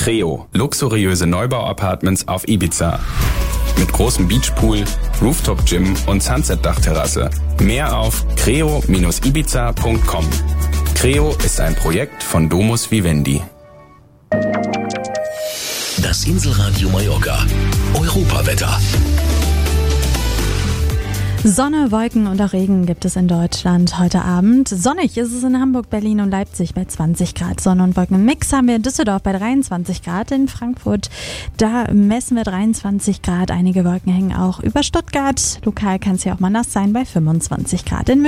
Creo, luxuriöse Neubau-Apartments auf Ibiza. Mit großem Beachpool, Rooftop-Gym und Sunset-Dachterrasse. Mehr auf creo-ibiza.com. Creo ist ein Projekt von Domus Vivendi. Das Inselradio Mallorca. Europawetter. Sonne, Wolken und auch Regen gibt es in Deutschland heute Abend. Sonnig ist es in Hamburg, Berlin und Leipzig bei 20 Grad. Sonne- und Wolkenmix haben wir in Düsseldorf bei 23 Grad. In Frankfurt, da messen wir 23 Grad. Einige Wolken hängen auch über Stuttgart. Lokal kann es ja auch mal nass sein bei 25 Grad. In